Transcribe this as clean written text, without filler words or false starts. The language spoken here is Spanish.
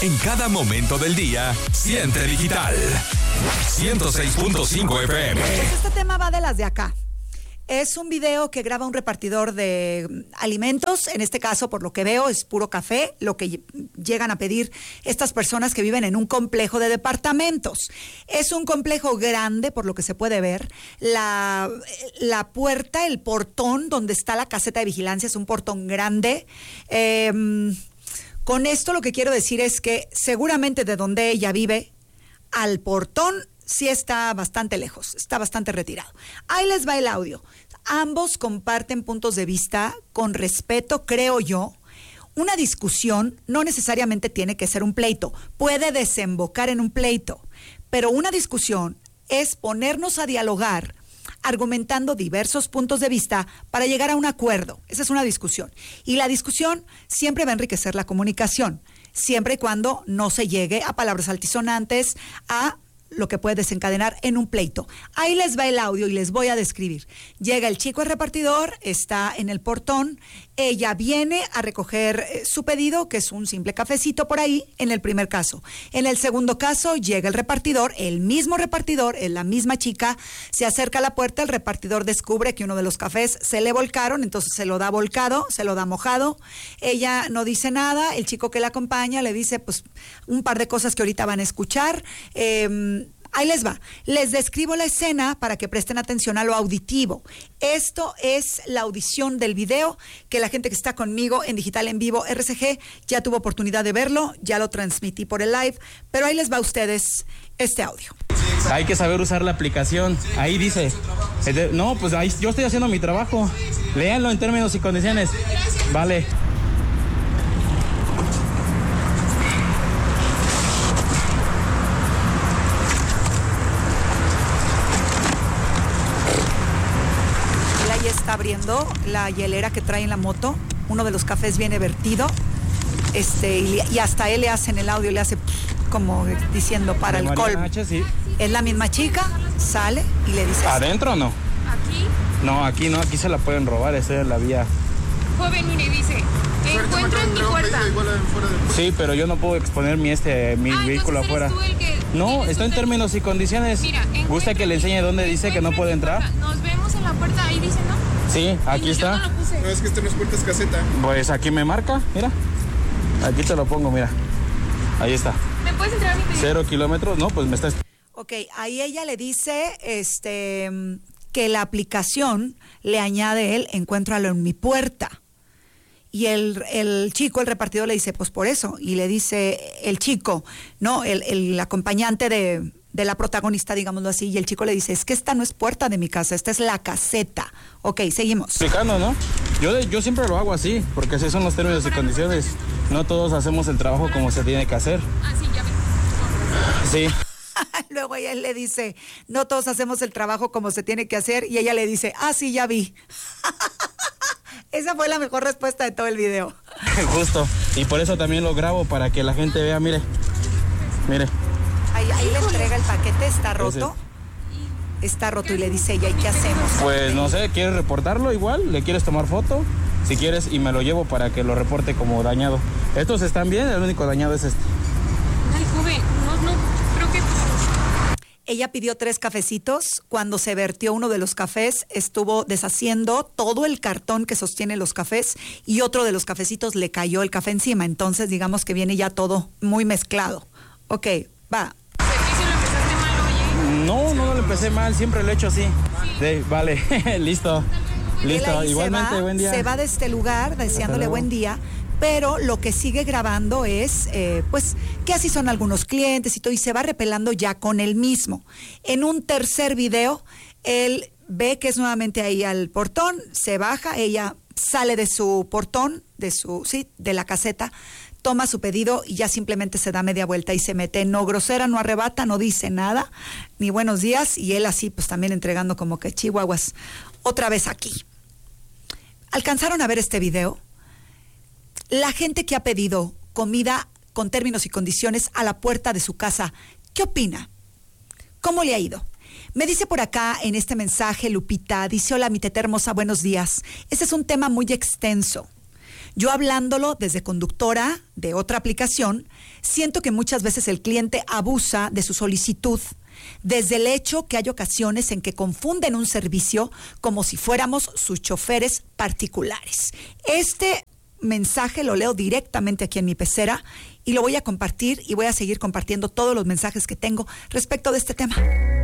En cada momento del día, siente digital. 106.5 FM. Este tema va de las de acá. Es un video que graba un repartidor de alimentos, en este caso, por lo que veo, es puro café, lo que llegan a pedir estas personas que viven en un complejo de departamentos. Es un complejo grande, por lo que se puede ver. La puerta, el portón donde está la caseta de vigilancia es un portón grande. Con esto lo que quiero decir es que seguramente de donde ella vive al portón sí está bastante lejos, está bastante retirado. Ahí les va el audio. Ambos comparten puntos de vista con respeto, creo yo. Una discusión no necesariamente tiene que ser un pleito, puede desembocar en un pleito, pero una discusión es ponernos a dialogar argumentando diversos puntos de vista para llegar a un acuerdo. Esa es una discusión. Y la discusión siempre va a enriquecer la comunicación, siempre y cuando no se llegue a palabras altisonantes, a lo que puede desencadenar en un pleito. Ahí les va el audio y les voy a describir. Llega el chico el repartidor, está en el portón, ella viene a recoger su pedido, que es un simple cafecito por ahí, en el primer caso. En el segundo caso, llega el repartidor, el mismo repartidor, es la misma chica, se acerca a la puerta, el repartidor descubre que uno de los cafés se le volcaron, entonces se lo da volcado, se lo da mojado, ella no dice nada, el chico que la acompaña le dice pues un par de cosas que ahorita van a escuchar. Ahí les va. Les describo la escena para que presten atención a lo auditivo. Esto es la audición del video que la gente que está conmigo en Digital en Vivo RCG ya tuvo oportunidad de verlo, ya lo transmití por el live, pero ahí les va a ustedes este audio. Hay que saber usar la aplicación. Ahí dice, no, pues ahí yo estoy haciendo mi trabajo. Léanlo en términos y condiciones. Vale. Está abriendo la hielera que trae en la moto, uno de los cafés viene vertido, y hasta él le hacen el audio, le hace como diciendo para el colmo. Sí. Es la misma chica, sale y le dice... ¿Adentro o no? ¿Aquí? No, aquí no, aquí se la pueden robar, esa es la vía. Joven, mire, dice, encuentro en mi puerta. Sí, pero yo no puedo exponer mi vehículo afuera. No, está en términos y condiciones. Mira, ¿gusta que le enseñe dónde dice que no puede entrar? Nos vemos en la puerta, ahí dice, ¿no? Sí, aquí está. Yo no lo puse. No, es que esto no es puerta, es caseta. Pues aquí me marca, mira. Aquí te lo pongo, mira. Ahí está. ¿Me puedes entrar a mi pedido? 0 kilómetros, no, pues me está... Ok, ahí ella le dice que la aplicación le añade él, encuéntralo en mi puerta. Y el chico, el repartidor, le dice, pues por eso. Y le dice el chico, no, el acompañante de la protagonista, digámoslo así, y el chico le dice, es que esta no es puerta de mi casa, esta es la caseta. Ok, seguimos. Explicando, ¿no? Yo siempre lo hago así, porque así son los términos y condiciones. No todos hacemos el trabajo como se tiene que hacer. Ah, sí, ya vi. Sí. Luego ella le dice, no todos hacemos el trabajo como se tiene que hacer, y ella le dice, ah, sí, ya vi. Esa fue la mejor respuesta de todo el video. Justo, y por eso también lo grabo, para que la gente vea, mire. Ahí le entrega el paquete, está roto. Está roto y le dice ella, ¿y qué hacemos? Pues no sé, ¿quieres reportarlo igual? ¿Le quieres tomar foto? Si quieres, y me lo llevo para que lo reporte como dañado. Estos están bien, el único dañado es este. Ay, joven, no, creo que... Ella pidió 3 cafecitos. Cuando se vertió uno de los cafés, estuvo deshaciendo todo el cartón que sostiene los cafés y otro de los cafecitos le cayó el café encima. Entonces, digamos que viene ya todo muy mezclado. Ok, va. ¿Servicio lo empezaste mal, oye? No lo empecé mal, siempre lo he hecho así. Sí, vale, listo. Listo, igualmente, buen día. Se va de este lugar deseándole buen día. Pero lo que sigue grabando es, pues, que así son algunos clientes y todo, y se va repelando ya con él mismo. En un tercer video, él ve que es nuevamente ahí al portón, se baja, ella sale de su portón, de la caseta, toma su pedido y ya simplemente se da media vuelta y se mete. No grosera, no arrebata, no dice nada, ni buenos días, y él así, pues, también entregando como que chihuahuas, otra vez aquí. ¿Alcanzaron a ver este video? La gente que ha pedido comida con términos y condiciones a la puerta de su casa, ¿qué opina? ¿Cómo le ha ido? Me dice por acá en este mensaje Lupita, dice, hola mi teta hermosa, buenos días. Ese es un tema muy extenso. Yo hablándolo desde conductora de otra aplicación, siento que muchas veces el cliente abusa de su solicitud, desde el hecho que hay ocasiones en que confunden un servicio como si fuéramos sus choferes particulares. Este mensaje lo leo directamente aquí en mi pecera y lo voy a compartir y voy a seguir compartiendo todos los mensajes que tengo respecto de este tema.